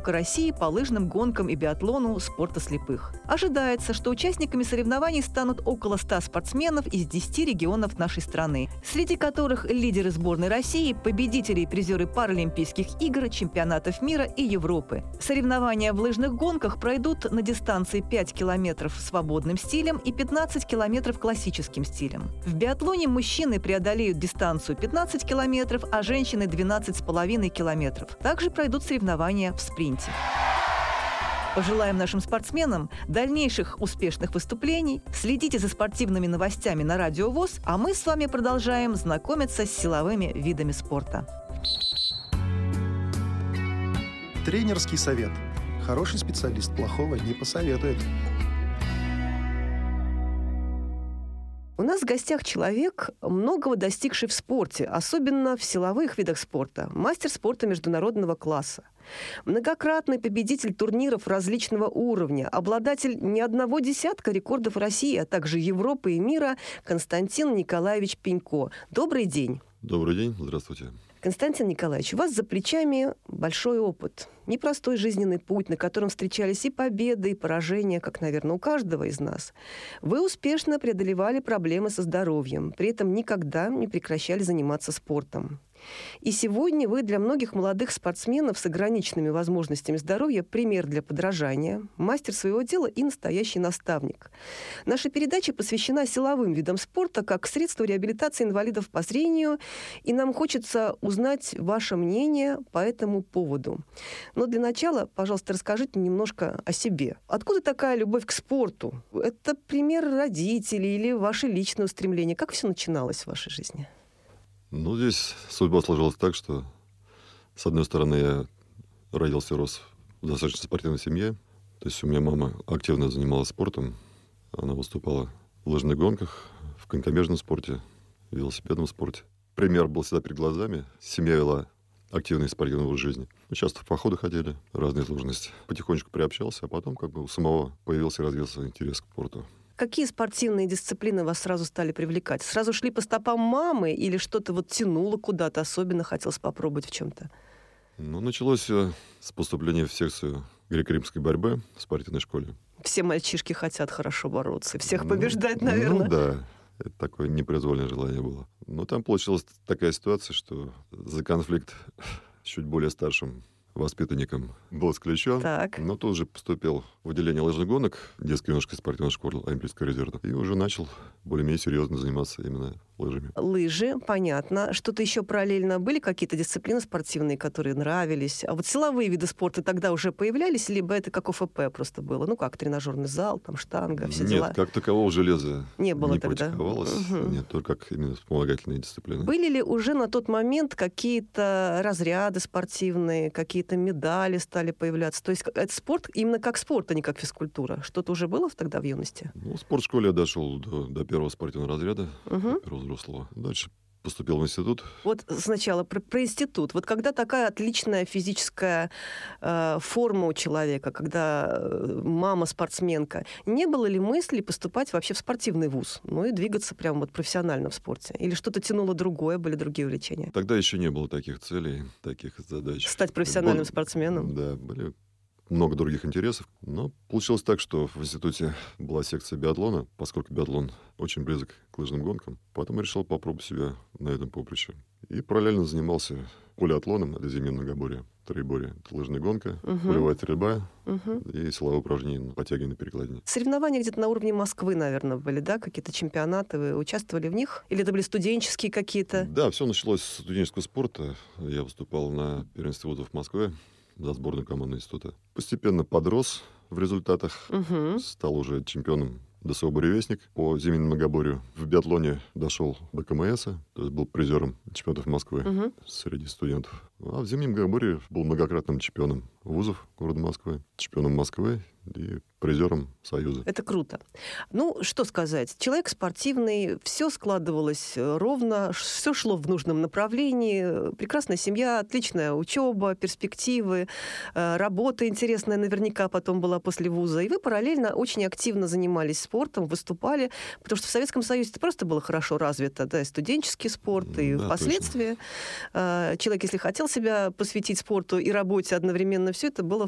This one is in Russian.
Кубка России по лыжным гонкам и биатлону спорта слепых. Ожидается, что участниками соревнований станут около 100 спортсменов из 10 регионов нашей страны, среди которых лидеры сборной России, победители и призеры Паралимпийских игр, чемпионатов мира и Европы. Соревнования в лыжных гонках пройдут на дистанции 5 километров свободным стилем и 15 километров классическим стилем. В биатлоне мужчины преодолеют дистанцию 15 километров, а женщины 12,5 километров. Также пройдут соревнования в спринте. Пожелаем нашим спортсменам дальнейших успешных выступлений. Следите за спортивными новостями на Радио ВОС, а мы с вами продолжаем знакомиться с силовыми видами спорта. Тренерский совет. Хороший специалист плохого не посоветует. У нас в гостях человек, многого достигший в спорте, особенно в силовых видах спорта, мастер спорта международного класса, многократный победитель турниров различного уровня, обладатель не одного десятка рекордов России, а также Европы и мира Константин Николаевич Пенько. Добрый день. Добрый день, здравствуйте. Константин Николаевич, у вас за плечами большой опыт, непростой жизненный путь, на котором встречались и победы, и поражения, как, наверное, у каждого из нас. Вы успешно преодолевали проблемы со здоровьем, при этом никогда не прекращали заниматься спортом. И сегодня вы для многих молодых спортсменов с ограниченными возможностями здоровья пример для подражания, мастер своего дела и настоящий наставник. Наша передача посвящена силовым видам спорта как средству реабилитации инвалидов по зрению, и нам хочется узнать ваше мнение по этому поводу. Но для начала, пожалуйста, расскажите немножко о себе. Откуда такая любовь к спорту? Это пример родителей или ваше личное устремление? Как все начиналось в вашей жизни? Ну, здесь судьба сложилась так, что, с одной стороны, я родился и рос в достаточно спортивной семье. То есть у меня мама активно занималась спортом. Она выступала в лыжных гонках, в конькобежном спорте, в велосипедном спорте. Пример был всегда перед глазами. Семья вела активный спортивный образ жизни. Мы часто в походы ходили, разные сложности. Потихонечку приобщался, а потом как бы у самого появился и развился интерес к спорту. Какие спортивные дисциплины вас сразу стали привлекать? Сразу шли по стопам мамы или что-то вот тянуло куда-то, особенно хотелось попробовать в чем-то? Ну, началось все с поступления в секцию греко-римской борьбы в спортивной школе. Все мальчишки хотят хорошо бороться, всех побеждать, наверное. Ну, да. Это такое непроизвольное желание было. Но там получилась такая ситуация, что за конфликт с чуть более старшим воспитанником был исключен, но тут же поступил в отделение лыжных гонок детской юношеской спортивной школы Олимпийского резерва и уже начал более-менее серьезно заниматься именно лыжами. Лыжи, понятно. Что-то еще параллельно были какие-то дисциплины спортивные, которые нравились? А вот силовые виды спорта тогда уже появлялись, либо это как ОФП просто было? Ну как, тренажерный зал, там штанга, все дела? Нет, как такового железа не было тогда. Практиковалось. Нет, только как именно вспомогательные дисциплины. Были ли уже на тот момент какие-то разряды спортивные, какие-то медали стали появляться? То есть это спорт именно как спорт, а не как физкультура. Что-то уже было тогда в юности? Ну, в спортшколе я дошел до первого спортивного разряда, первого взрослого. Дальше поступил в институт. Вот сначала про институт. Вот когда такая отличная физическая форма у человека, когда мама спортсменка, не было ли мысли поступать вообще в спортивный вуз? Ну и двигаться прямо вот профессионально в спорте? Или что-то тянуло другое, были другие увлечения? Тогда еще не было таких целей, таких задач. Стать профессиональным спортсменом? Да, были много других интересов. Но получилось так, что в институте была секция биатлона, поскольку биатлон очень близок к лыжным гонкам. Потом я решил попробовать себя на этом поприще. И параллельно занимался полиатлоном, это зимнее многоборье, троеборье. Это лыжная гонка, полевая стрельба и силовые упражнения на подтягивание перекладине. Соревнования где-то на уровне Москвы, наверное, были, да? Какие-то чемпионаты, вы участвовали в них? Или это были студенческие какие-то? Да, все началось с студенческого спорта. Я выступал на первенстве вузов в Москве за сборную команду института. Постепенно подрос в результатах, стал уже чемпионом ДСО «Буревестник» по зимнему многоборью. В биатлоне дошел до КМСа, то есть был призером чемпионатов Москвы среди студентов. А в зимнем многоборье был многократным чемпионом вузов города Москвы, чемпионом Москвы и призером Союза. Это круто. Ну, что сказать. Человек спортивный, все складывалось ровно, все шло в нужном направлении. Прекрасная семья, отличная учеба, перспективы, работа интересная наверняка потом была после вуза. И вы параллельно очень активно занимались спортом, выступали, потому что в Советском Союзе это просто было хорошо развито, да, и студенческий спорт, и впоследствии человек, если хотел себя посвятить спорту и работе одновременно, все это было